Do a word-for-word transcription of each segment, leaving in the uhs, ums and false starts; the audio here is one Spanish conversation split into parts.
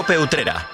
COPE Utrera.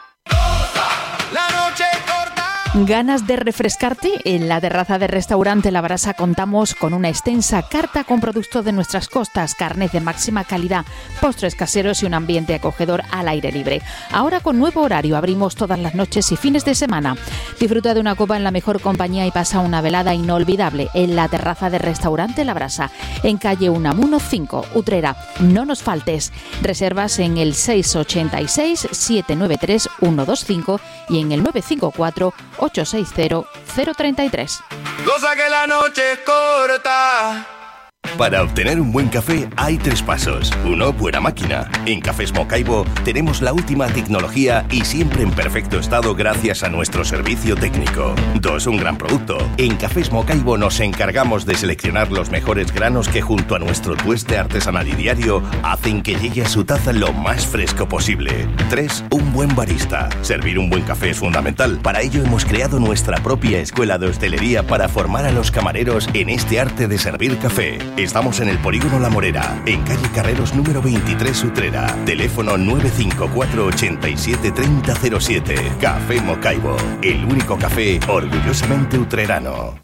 ¿Ganas de refrescarte? En la terraza del restaurante La Brasa contamos con una extensa carta con productos de nuestras costas, carnes de máxima calidad, postres caseros y un ambiente acogedor al aire libre. Ahora con nuevo horario, abrimos todas las noches y fines de semana. Disfruta de una copa en la mejor compañía y pasa una velada inolvidable en la terraza del restaurante La Brasa, en calle Unamuno cinco, Utrera. No nos faltes. Reservas en el seis ocho seis, siete nueve tres, uno dos cinco y en el nueve cinco cuatro, ocho seis cero, cero tres tres. Goza que la noche es corta. Para obtener un buen café hay tres pasos. Uno, buena máquina. En Cafés Mocaibo tenemos la última tecnología y siempre en perfecto estado gracias a nuestro servicio técnico. Dos, un gran producto. En Cafés Mocaibo nos encargamos de seleccionar los mejores granos que junto a nuestro tueste artesanal y diario hacen que llegue a su taza lo más fresco posible. Tres, un buen barista. Servir un buen café es fundamental. Para ello hemos creado nuestra propia escuela de hostelería para formar a los camareros en este arte de servir café. Estamos en el Polígono La Morera, en calle Carreros número veintitrés, Utrera. Teléfono nueve cinco cuatro, ochenta y siete, treinta cero siete. Café Mocaibo, el único café orgullosamente utrerano.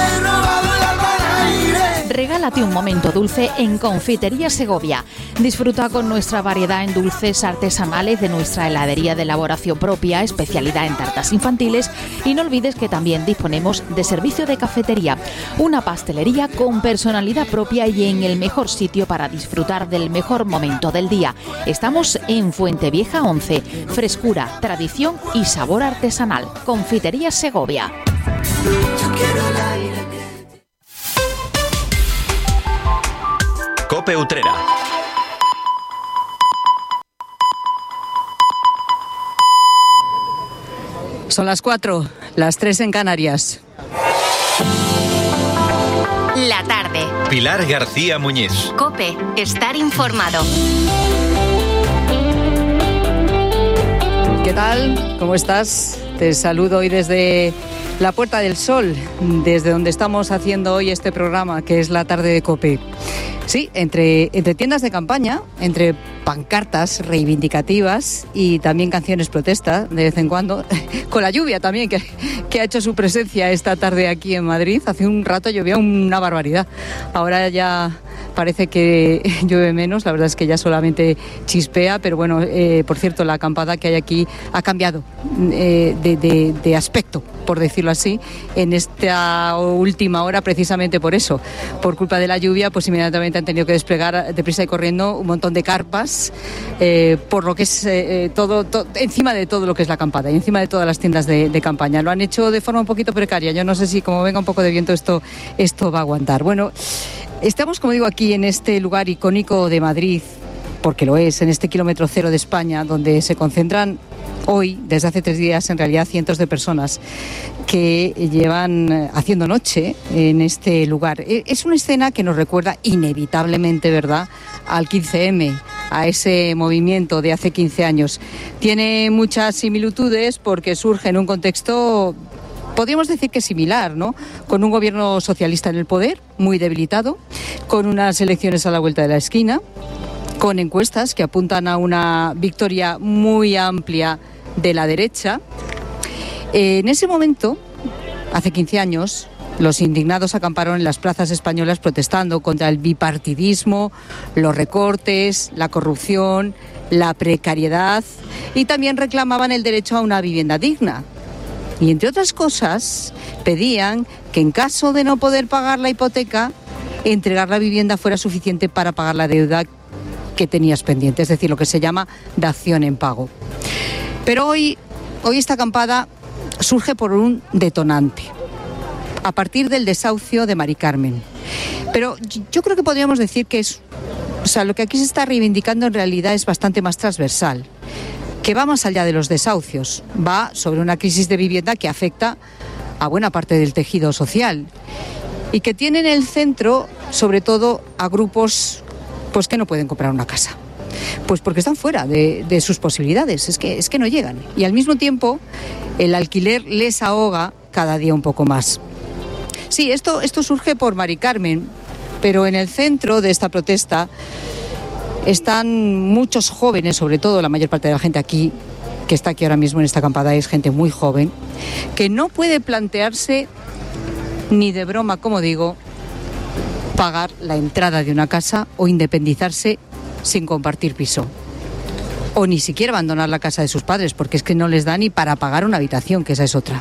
Regálate un momento dulce en Confitería Segovia. Disfruta con nuestra variedad en dulces artesanales de nuestra heladería de elaboración propia, especialidad en tartas infantiles y no olvides que también disponemos de servicio de cafetería, una pastelería con personalidad propia y en el mejor sitio para disfrutar del mejor momento del día. Estamos en Fuentevieja once, frescura, tradición y sabor artesanal. Confitería Segovia. Yo quiero el aire. COPE Utrera. Son las cuatro, las tres en Canarias. La tarde. Pilar García Muñiz. COPE, estar informado. ¿Qué tal? ¿Cómo estás? Te saludo hoy desde la Puerta del Sol, desde donde estamos haciendo hoy este programa, que es la tarde de COPE. Sí, entre, entre tiendas de campaña, entre pancartas reivindicativas y también canciones protesta de vez en cuando, con la lluvia también que, que ha hecho su presencia esta tarde aquí en Madrid. Hace un rato llovía una barbaridad, ahora ya parece que llueve menos, la verdad es que ya solamente chispea, pero bueno, eh, por cierto, la acampada que hay aquí ha cambiado eh, de, de, de aspecto, por decirlo así, en esta última hora, precisamente por eso, por culpa de la lluvia, pues inmediatamente han tenido que desplegar deprisa y corriendo un montón de carpas, eh, por lo que es eh, todo, todo, encima de todo lo que es la acampada y encima de todas las tiendas de, de campaña. Lo han hecho de forma un poquito precaria, yo no sé si como venga un poco de viento esto, esto va a aguantar. Bueno, estamos, como digo, aquí en este lugar icónico de Madrid, porque lo es, en este kilómetro cero de España, donde se concentran hoy, desde hace tres días, en realidad cientos de personas que llevan haciendo noche en este lugar. Es una escena que nos recuerda inevitablemente, ¿verdad?, al quince eme, a ese movimiento de hace quince años. Tiene muchas similitudes porque surge en un contexto, podríamos decir que similar, ¿no?, con un gobierno socialista en el poder, muy debilitado, con unas elecciones a la vuelta de la esquina, con encuestas que apuntan a una victoria muy amplia de la derecha. En ese momento, hace quince años, los indignados acamparon en las plazas españolas protestando contra el bipartidismo, los recortes, la corrupción, la precariedad y también reclamaban el derecho a una vivienda digna. Y entre otras cosas, pedían que en caso de no poder pagar la hipoteca, entregar la vivienda fuera suficiente para pagar la deuda que tenías pendiente, es decir, lo que se llama dación en pago. Pero hoy, hoy esta acampada surge por un detonante, a partir del desahucio de Mari Carmen. Pero yo creo que podríamos decir que es, o sea, lo que aquí se está reivindicando en realidad es bastante más transversal, que va más allá de los desahucios, va sobre una crisis de vivienda que afecta a buena parte del tejido social y que tiene en el centro, sobre todo, a grupos pues que no pueden comprar una casa. Pues porque están fuera de, de sus posibilidades, es que, es que no llegan. Y al mismo tiempo, el alquiler les ahoga cada día un poco más. Sí, esto, esto surge por Mari Carmen, pero en el centro de esta protesta están muchos jóvenes, sobre todo la mayor parte de la gente aquí, que está aquí ahora mismo en esta acampada, es gente muy joven, que no puede plantearse ni de broma, como digo, pagar la entrada de una casa o independizarse sin compartir piso. O ni siquiera abandonar la casa de sus padres, porque es que no les da ni para pagar una habitación, que esa es otra.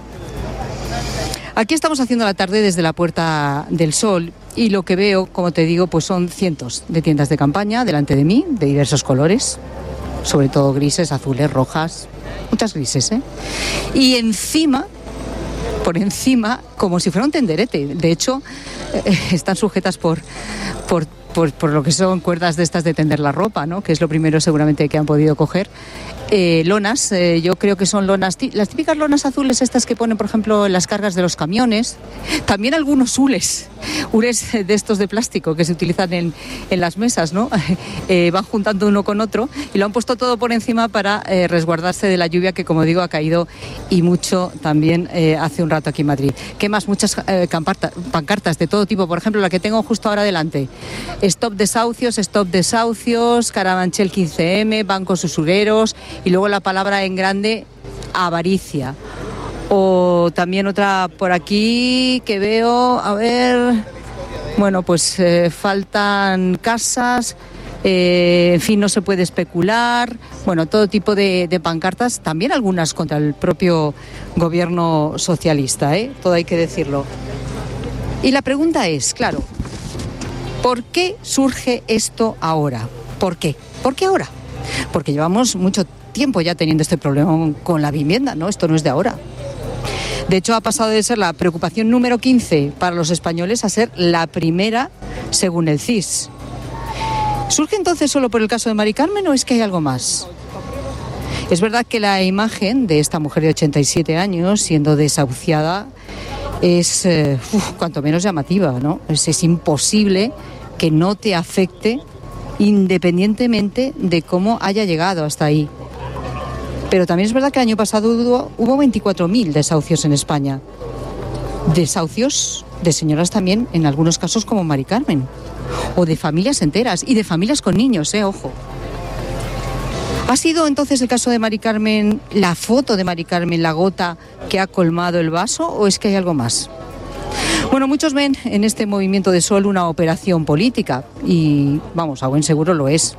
Aquí estamos haciendo la tarde desde la Puerta del Sol y lo que veo, como te digo, pues son cientos de tiendas de campaña delante de mí, de diversos colores, sobre todo grises, azules, rojas, muchas grises, ¿eh? Y encima, por encima, como si fuera un tenderete. De hecho, eh, están sujetas por... por Por, por lo que son cuerdas de estas de tender la ropa, ¿no? Que es lo primero seguramente que han podido coger. Eh, lonas, eh, yo creo que son lonas, las típicas lonas azules estas que ponen, por ejemplo, en las cargas de los camiones. También algunos hules, hules de estos de plástico que se utilizan en, en las mesas, ¿no? Eh, van juntando uno con otro y lo han puesto todo por encima para eh, resguardarse de la lluvia que, como digo, ha caído y mucho también eh, hace un rato aquí en Madrid. ¿Qué más? Muchas eh, camparta, pancartas de todo tipo, por ejemplo, la que tengo justo ahora delante. Stop desahucios, stop desahucios, Carabanchel quince eme, bancos usureros y luego la palabra en grande, avaricia. O también otra por aquí que veo, a ver, bueno, pues eh, faltan casas, eh, en fin, no se puede especular, bueno, todo tipo de, de pancartas, también algunas contra el propio gobierno socialista, ¿eh? Todo hay que decirlo. Y la pregunta es, claro, ¿por qué surge esto ahora? ¿Por qué? ¿Por qué ahora? Porque llevamos mucho tiempo ya teniendo este problema con la vivienda, ¿no? Esto no es de ahora. De hecho, ha pasado de ser la preocupación número quince para los españoles a ser la primera, según el C I S. ¿Surge entonces solo por el caso de Mari Carmen o es que hay algo más? Es verdad que la imagen de esta mujer de ochenta y siete años siendo desahuciada es eh, uf, cuanto menos llamativa, ¿no? Es, es imposible que no te afecte independientemente de cómo haya llegado hasta ahí. Pero también es verdad que el año pasado hubo, hubo veinticuatro mil desahucios en España. Desahucios de señoras también, en algunos casos como Mari Carmen. O de familias enteras y de familias con niños, eh, ojo. ¿Ha sido entonces el caso de Mari Carmen, la foto de Mari Carmen, la gota que ha colmado el vaso o es que hay algo más? Bueno, muchos ven en este movimiento de Sol una operación política y, vamos, a buen seguro lo es.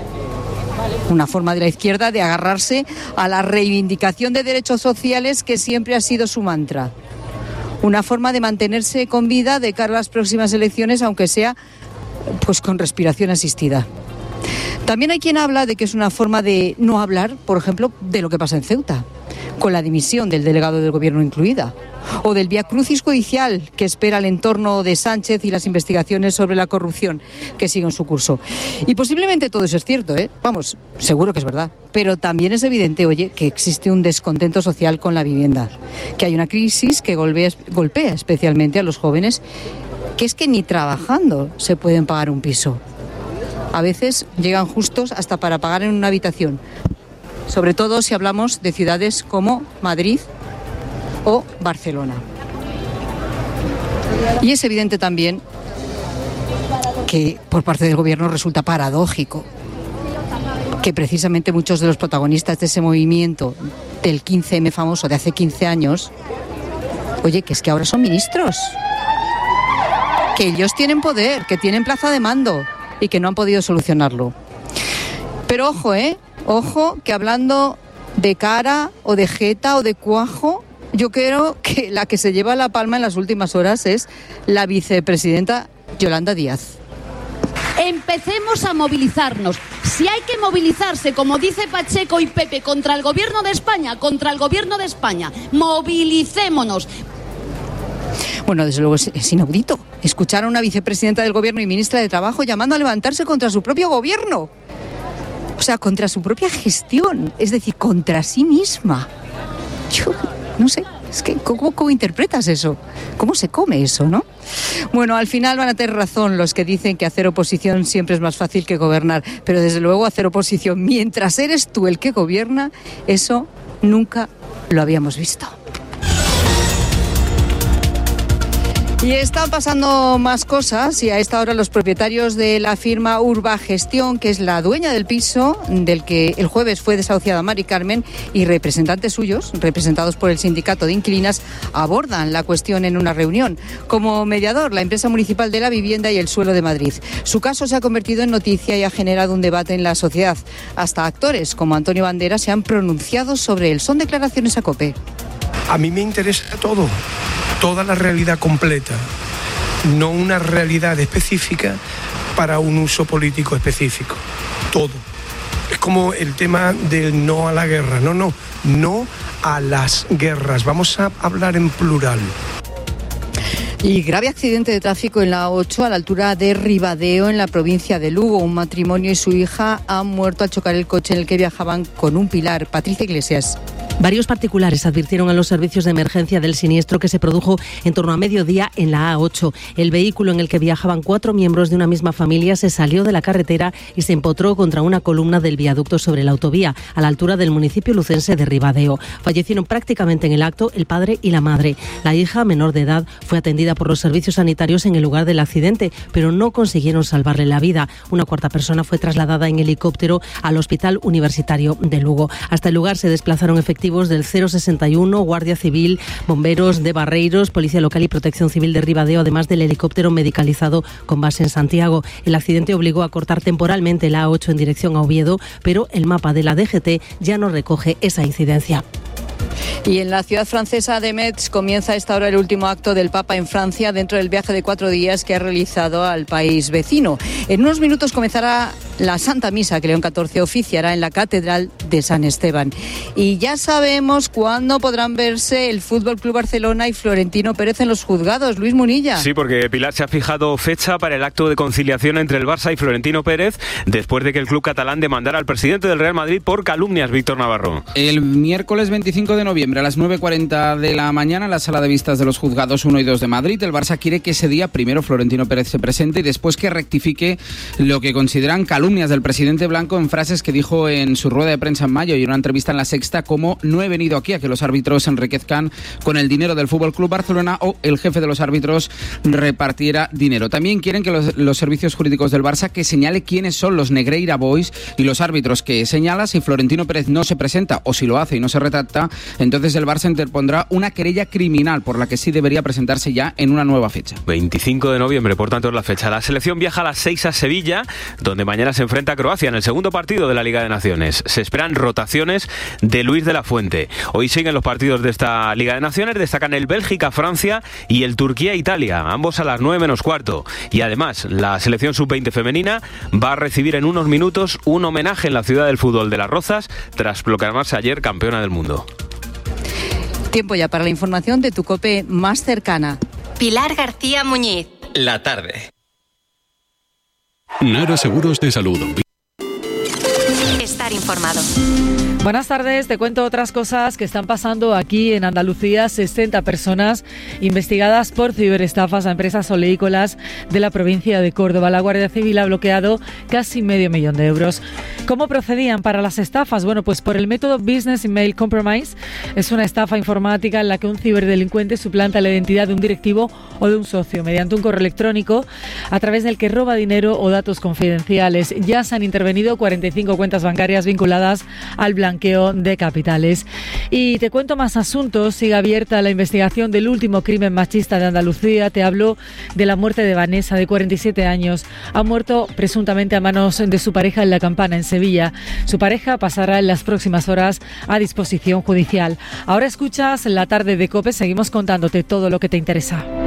Una forma de la izquierda de agarrarse a la reivindicación de derechos sociales que siempre ha sido su mantra. Una forma de mantenerse con vida de cara a las próximas elecciones, aunque sea pues con respiración asistida. También hay quien habla de que es una forma de no hablar, por ejemplo, de lo que pasa en Ceuta, con la dimisión del delegado del gobierno incluida, o del viacrucis judicial que espera el entorno de Sánchez y las investigaciones sobre la corrupción que siguen su curso. Y posiblemente todo eso es cierto, ¿eh? Vamos, seguro que es verdad. Pero también es evidente, oye, que existe un descontento social con la vivienda, que hay una crisis que golpea, golpea especialmente a los jóvenes, que es que ni trabajando se pueden pagar un piso. A veces llegan justos hasta para pagar en una habitación, sobre todo si hablamos de ciudades como Madrid o Barcelona. Y es evidente también que por parte del gobierno resulta paradójico que precisamente muchos de los protagonistas de ese movimiento del quince eme famoso de hace quince años, oye, que es que ahora son ministros, que ellos tienen poder, que tienen plaza de mando y que no han podido solucionarlo. Pero ojo, ¿eh? Ojo, que hablando de cara o de jeta o de cuajo, yo creo que la que se lleva la palma en las últimas horas es la vicepresidenta Yolanda Díaz. Empecemos a movilizarnos. Si hay que movilizarse, como dice Pacheco y Pepe, contra el gobierno de España, contra el gobierno de España, movilicémonos. Bueno, desde luego es, es inaudito escuchar a una vicepresidenta del gobierno y ministra de Trabajo llamando a levantarse contra su propio gobierno. O sea, contra su propia gestión, es decir, contra sí misma. Yo no sé, es que ¿cómo, cómo interpretas eso? ¿Cómo se come eso, no? Bueno, al final van a tener razón los que dicen que hacer oposición siempre es más fácil que gobernar, pero desde luego hacer oposición mientras eres tú el que gobierna, eso nunca lo habíamos visto. Y están pasando más cosas y a esta hora los propietarios de la firma Urbagestión, que es la dueña del piso del que el jueves fue desahuciada Mari Carmen, y representantes suyos, representados por el sindicato de inquilinas, abordan la cuestión en una reunión. Como mediador, la empresa municipal de la vivienda y el suelo de Madrid. Su caso se ha convertido en noticia y ha generado un debate en la sociedad. Hasta actores como Antonio Banderas se han pronunciado sobre él. Son declaraciones a COPE. A mí me interesa todo, toda la realidad completa, no una realidad específica para un uso político específico, todo. Es como el tema del no a la guerra, no, no, no a las guerras, vamos a hablar en plural. Y grave accidente de tráfico en la A ocho a la altura de Ribadeo, en la provincia de Lugo. Un matrimonio y su hija han muerto al chocar el coche en el que viajaban con un pilar. Patricia Iglesias. Varios particulares advirtieron a los servicios de emergencia del siniestro que se produjo en torno a mediodía en la A ocho. El vehículo en el que viajaban cuatro miembros de una misma familia se salió de la carretera y se empotró contra una columna del viaducto sobre la autovía, a la altura del municipio lucense de Ribadeo. Fallecieron prácticamente en el acto el padre y la madre. La hija, menor de edad, fue atendida por los servicios sanitarios en el lugar del accidente, pero no consiguieron salvarle la vida. Una cuarta persona fue trasladada en helicóptero al Hospital Universitario de Lugo. Hasta el lugar se desplazaron efectivos del cero sesenta y uno, Guardia Civil, bomberos de Barreiros, Policía Local y Protección Civil de Ribadeo, además del helicóptero medicalizado con base en Santiago. El accidente obligó a cortar temporalmente la A ocho en dirección a Oviedo, pero el mapa de la D G T ya no recoge esa incidencia. Y en la ciudad francesa de Metz comienza a esta hora el último acto del Papa en Francia dentro del viaje de cuatro días que ha realizado al país vecino. En unos minutos comenzará la Santa Misa que León catorce oficiará en la Catedral de San Esteban. Y ya sabemos cuándo podrán verse el Fútbol Club Barcelona y Florentino Pérez en los juzgados. Luis Munilla. Sí, porque Pilar se ha fijado fecha para el acto de conciliación entre el Barça y Florentino Pérez después de que el club catalán demandara al presidente del Real Madrid por calumnias. Víctor Navarro. El miércoles veinticinco de noviembre a las nueve cuarenta de la mañana en la sala de vistas de los juzgados uno y dos de Madrid. El Barça quiere que ese día primero Florentino Pérez se presente y después que rectifique lo que consideran calumnias del presidente blanco en frases que dijo en su rueda de prensa en mayo y en una entrevista en La Sexta como: no he venido aquí a que los árbitros se enriquezcan con el dinero del Fútbol Club Barcelona o el jefe de los árbitros repartiera dinero. También quieren que los, los servicios jurídicos del Barça que señale quiénes son los Negreira Boys y los árbitros que señala. Si Florentino Pérez no se presenta o si lo hace y no se retracta, entonces el Barça interpondrá una querella criminal por la que sí debería presentarse ya en una nueva fecha. veinticinco de noviembre, por tanto, es la fecha. La selección viaja a las seis a Sevilla, donde mañana se enfrenta a Croacia en el segundo partido de la Liga de Naciones. Se esperan rotaciones de Luis de la Fuente. Hoy siguen los partidos de esta Liga de Naciones, destacan el Bélgica-Francia y el Turquía-Italia, ambos a las nueve menos cuarto. Y además, la selección sub veinte femenina va a recibir en unos minutos un homenaje en la ciudad del fútbol de Las Rozas, tras proclamarse ayer campeona del mundo. Tiempo ya para la información de tu COPE más cercana. Pilar García Muñiz. La tarde. Nara Seguros de Salud. Estar informado. Buenas tardes, te cuento otras cosas que están pasando aquí en Andalucía. sesenta personas investigadas por ciberestafas a empresas oleícolas de la provincia de Córdoba. La Guardia Civil ha bloqueado casi medio millón de euros. ¿Cómo procedían para las estafas? Bueno, pues por el método Business Email Compromise. Es una estafa informática en la que un ciberdelincuente suplanta la identidad de un directivo o de un socio mediante un correo electrónico a través del que roba dinero o datos confidenciales. Ya se han intervenido cuarenta y cinco cuentas bancarias vinculadas al blanqueo de capitales. Y te cuento más asuntos. Sigue abierta la investigación del último crimen machista de Andalucía. Te hablo de la muerte de Vanessa, de cuarenta y siete años. Ha muerto presuntamente a manos de su pareja en La Campana, en Sevilla. Su pareja pasará en las próximas horas a disposición judicial. Ahora escuchas La Tarde de COPE. Seguimos contándote todo lo que te interesa.